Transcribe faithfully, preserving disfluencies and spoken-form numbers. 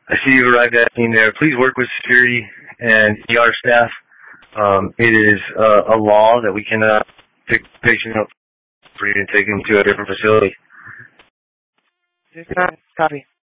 I see you arrived at the scene there. Please work with security and E R staff. Um, it is uh, a law that we cannot pick the patient up for you and take him to a different facility. Just not copy.